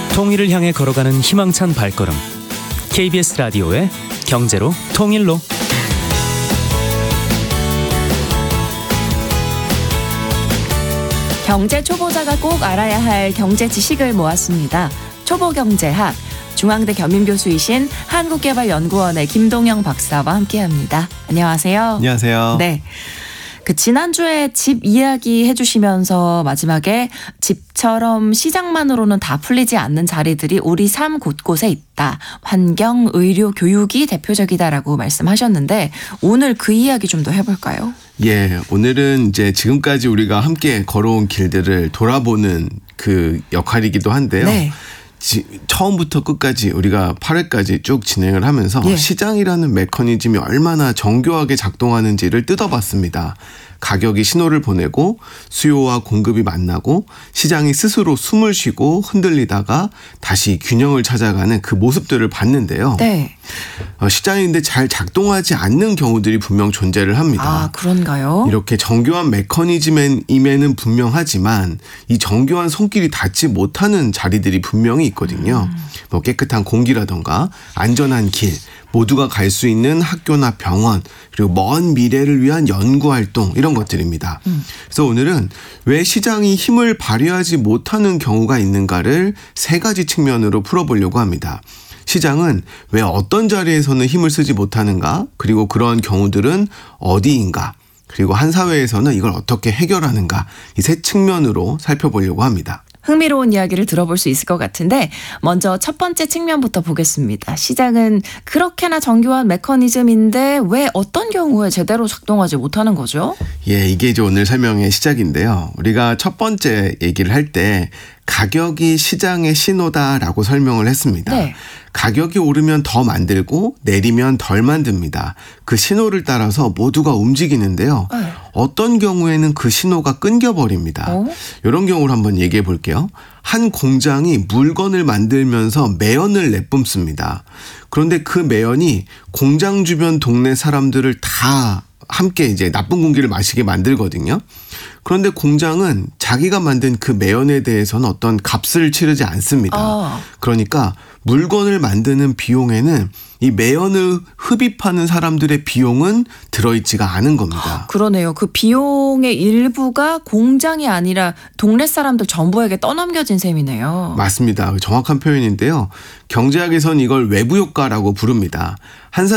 통일을 향해 걸어가는 희망찬 발걸음. KBS 라디오의 경제로 통일로. 경제 초보자가 꼭 알아야 할 경제 지식을 모았습니다. 초보경제학, 중앙대 겸임교수이신 한국개발연구원의 김동영 박사와 함께합니다. 안녕하세요. 안녕하세요. 네. 지난주에 집 이야기 해주시면서 마지막에 집처럼 시장만으로는 다 풀리지 않는 자리들이 우리 삶 곳곳에 있다. 환경, 의료, 교육이 대표적이다라고 말씀하셨는데 오늘 그 이야기 좀 더 해볼까요? 예, 오늘은 이제 지금까지 우리가 함께 걸어온 길들을 돌아보는 그 역할이기도 한데요. 네. 처음부터 끝까지 우리가 8회까지 쭉 진행을 하면서 시장이라는 메커니즘이 얼마나 정교하게 작동하는지를 뜯어봤습니다. 가격이 신호를 보내고 수요와 공급이 만나고 시장이 스스로 숨을 쉬고 흔들리다가 다시 균형을 찾아가는 그 모습들을 봤는데요. 네. 시장인데 잘 작동하지 않는 경우들이 분명 존재를 합니다. 아, 그런가요? 이렇게 정교한 메커니즘임에는 분명하지만 이 정교한 손길이 닿지 못하는 자리들이 분명히 있거든요. 뭐 깨끗한 공기라던가 안전한 길, 모두가 갈 수 있는 학교나 병원, 그리고 먼 미래를 위한 연구활동 이런 것들입니다. 그래서 오늘은 왜 시장이 힘을 발휘하지 못하는 경우가 있는가를 세 가지 측면으로 풀어보려고 합니다. 시장은 왜 어떤 자리에서는 힘을 쓰지 못하는가, 그리고 그런 경우들은 어디인가, 그리고 한 사회에서는 이걸 어떻게 해결하는가, 이 세 측면으로 살펴보려고 합니다. 흥미로운 이야기를 들어볼 수 있을 것 같은데 먼저 첫 번째 측면부터 보겠습니다. 시장은 그렇게나 정교한 메커니즘인데 왜 어떤 경우에 제대로 작동하지 못하는 거죠? 예, 이게 이제 오늘 설명의 시작인데요. 우리가 첫 번째 얘기를 할 때 가격이 시장의 신호다라고 설명을 했습니다. 네. 가격이 오르면 더 만들고 내리면 덜 만듭니다. 그 신호를 따라서 모두가 움직이는데요. 네. 어떤 경우에는 그 신호가 끊겨버립니다. 이런 경우를 한번 얘기해 볼게요. 한 공장이 물건을 만들면서 매연을 내뿜습니다. 그런데 그 매연이 공장 주변 동네 사람들을 다 함께 이제 나쁜 공기를 마시게 만들거든요. 그런데 공장은 자기가 만든 그 매연에 대해서는 어떤 값을 치르지 않습니다. 그러니까 물건을 만드는 비용에는 이 매연을 흡입하는 사람들의 비용은 들어있지가 않은 겁니다. 그러네요. 그 비용의 일부가 공장이 아니라 동네 사람들 전부에게 떠넘겨진 셈이네요. 맞습니다. 정확한 표현인데요. 경제학에서는 이걸 외부 효과라고 부릅니다. 한